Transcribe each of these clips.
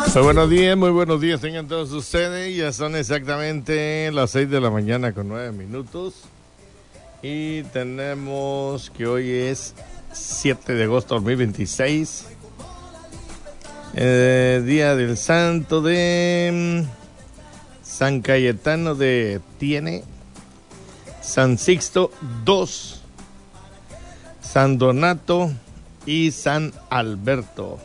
Muy buenos días, tengan todos ustedes. Ya son exactamente las 6 de la mañana con 9 minutos. Y tenemos que hoy es 7 de agosto de 2026. Día del santo de San Cayetano de Tiene, San Sixto II, San Donato y San Alberto.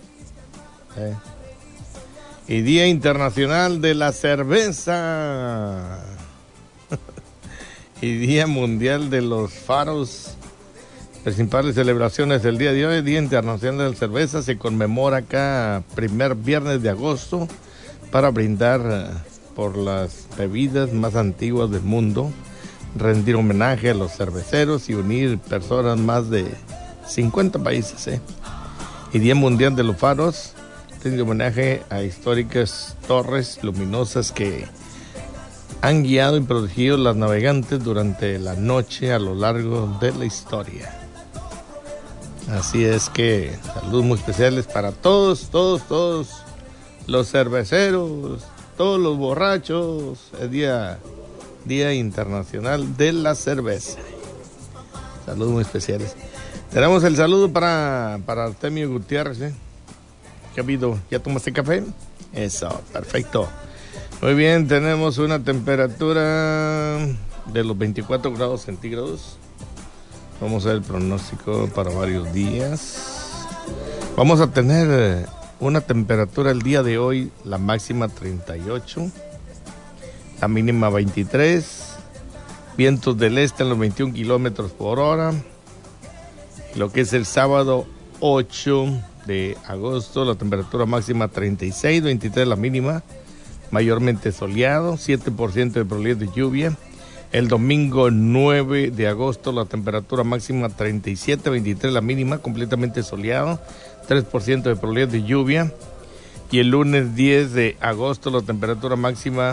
Y Día Internacional de la Cerveza. Y Día Mundial de los Faros. Las principales celebraciones del día de hoy, Día Internacional de la Cerveza, se conmemora cada primer viernes de agosto para brindar por las bebidas más antiguas del mundo, rendir homenaje a los cerveceros y unir personas más de 50 países. Y Día Mundial de los Faros, rinde homenaje a históricas torres luminosas que han guiado y protegido a los navegantes durante la noche a lo largo de la historia. Así es que saludos muy especiales para todos los cerveceros, todos los borrachos. Es Día Internacional de la Cerveza. Saludos muy especiales. Tenemos el saludo para Artemio Gutiérrez. ¿Qué ha habido? ¿Ya tomaste café? Eso, perfecto. Muy bien, tenemos una temperatura de los 24 grados centígrados. Vamos a ver el pronóstico para varios días. Vamos a tener una temperatura el día de hoy, la máxima 38, la mínima 23, vientos del este en los 21 kilómetros por hora. Lo que es el sábado 8 de agosto, la temperatura máxima 36, 23 la mínima, mayormente soleado, 7% de probabilidad de lluvia. El domingo 9 de agosto, la temperatura máxima 37, 23 la mínima, completamente soleado, 3% de probabilidad de lluvia. Y el lunes 10 de agosto, la temperatura máxima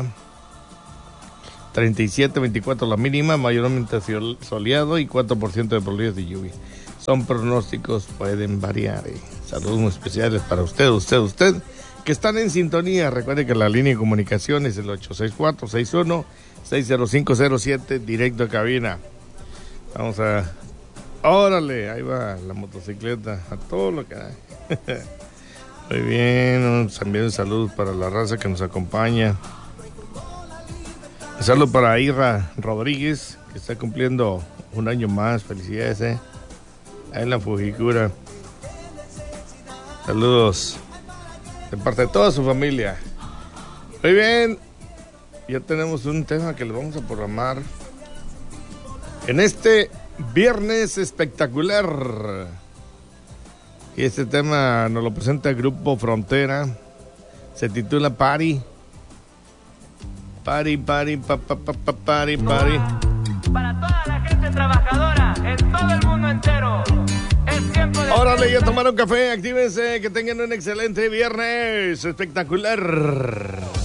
37, 24 la mínima, mayormente soleado y 4% de probabilidad de lluvia. Son pronósticos, pueden variar. Saludos muy especiales para usted, que están en sintonía. Recuerde que la línea de comunicación es el 864-61-60507, directo a cabina. Vamos a... ¡Órale! Ahí va la motocicleta, a todo lo que da. Muy bien, también saludos para la raza que nos acompaña. Un saludo para Ira Rodríguez, que está cumpliendo un año más. Felicidades, ahí en la Fujikura. Saludos de parte de toda su familia. Muy bien, ya tenemos un tema que le vamos a programar en este viernes espectacular. Y este tema nos lo presenta el Grupo Frontera. Se titula Party. Party. Para toda la gente trabajadora en todo el mundo entero. Es tiempo de... Órale, ya tomaron café, actívense, que tengan un excelente viernes espectacular.